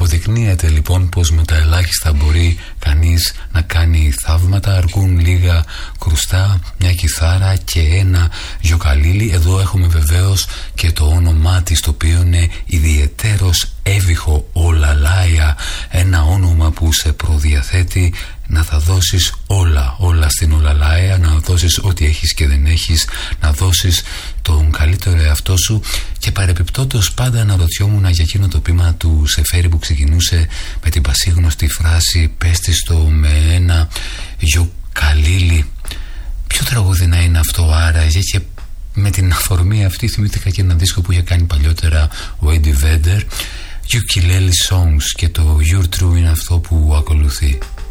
Αποδεικνύεται λοιπόν πως με τα ελάχιστα μπορεί κανείς να κάνει θαύματα. Αρκούν λίγα κρουστά, μια κιθάρα και ένα γιοκαλίλι. Εδώ έχουμε βεβαίως και το όνομά της, το οποίο είναι ιδιαιτέρως έβυχο, ο Λαλάια, ένα όνομα που σε προδιαθέτει να θα δώσεις όλα στην Ολαλάια, να δώσεις ό,τι έχεις και δεν έχεις, να δώσεις τον καλύτερο εαυτό σου. Και παρεπιπτόντως πάντα αναρωτιόμουν για εκείνο το ποίημα του Σεφέρη που ξεκινούσε με την πασίγνωστη φράση «Πες της το με ένα γιοκαλίλι». Ποιο τραγούδι να είναι αυτό άραγε? Και με την αφορμή αυτή θυμήθηκα και ένα δίσκο που είχε κάνει παλιότερα ο Eddie Vedder, Ukulele Songs, και το You're True είναι αυτό που ακολουθεί.